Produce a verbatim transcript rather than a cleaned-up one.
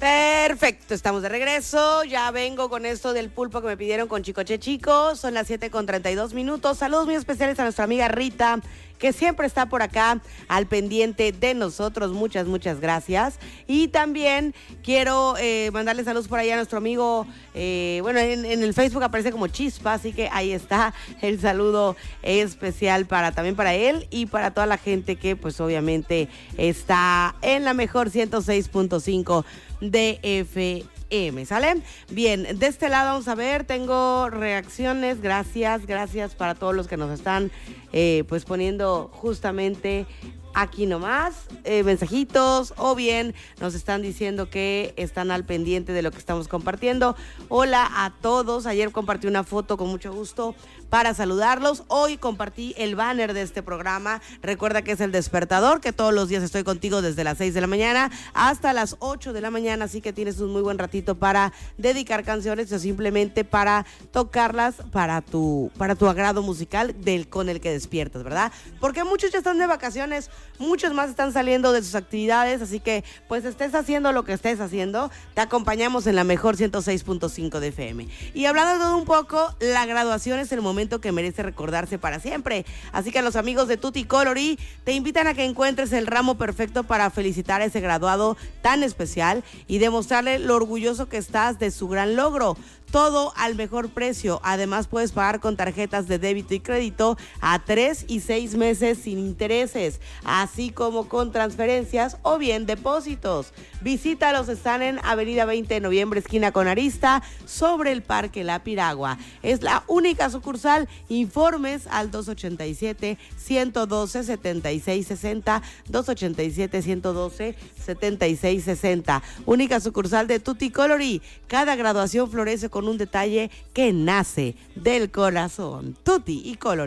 Perfecto, estamos de regreso. Ya vengo con esto del pulpo que me pidieron con Chicoche Chico. Son las siete con treinta y dos minutos. Saludos muy especiales a nuestra amiga Rita, que siempre está por acá al pendiente de nosotros. Muchas, muchas gracias. Y también quiero eh, mandarle saludos por allá a nuestro amigo, eh, bueno, en, en el Facebook aparece como Chispa, así que ahí está el saludo especial para también para él y para toda la gente que pues obviamente está en la mejor ciento seis punto cinco de F M, ¿sale? Bien, de este lado vamos a ver, tengo reacciones, gracias, gracias para todos los que nos están eh, pues poniendo justamente aquí nomás, eh, mensajitos, o bien nos están diciendo que están al pendiente de lo que estamos compartiendo. Hola a todos, ayer compartí una foto con mucho gusto para saludarlos. Hoy compartí el banner de este programa. Recuerda que es El Despertador, que todos los días estoy contigo desde las seis de la mañana hasta las ocho de la mañana, así que tienes un muy buen ratito para dedicar canciones o simplemente para tocarlas para tu, para tu agrado musical del, con el que despiertas, ¿verdad? Porque muchos ya están de vacaciones, muchos más están saliendo de sus actividades, así que pues estés haciendo lo que estés haciendo, te acompañamos en la mejor ciento seis punto cinco de F M. Y hablando de todo un poco, la graduación es el momento que merece recordarse para siempre, así que los amigos de Tutti Colori te invitan a que encuentres el ramo perfecto para felicitar a ese graduado tan especial y demostrarle lo orgulloso que estás de su gran logro. Todo al mejor precio. Además, puedes pagar con tarjetas de débito y crédito a tres y seis meses sin intereses, así como con transferencias o bien depósitos. Visítalos, están en Avenida veinte de Noviembre, esquina con Arista, sobre el Parque La Piragua. Es la única sucursal. Informes al dos ochenta y siete, ciento doce, setenta y seis sesenta, dos ochenta y siete, ciento doce, setenta y seis sesenta. Única sucursal de Tutti Colori. Cada graduación florece con un detalle que nace del corazón. Tutti y Colori.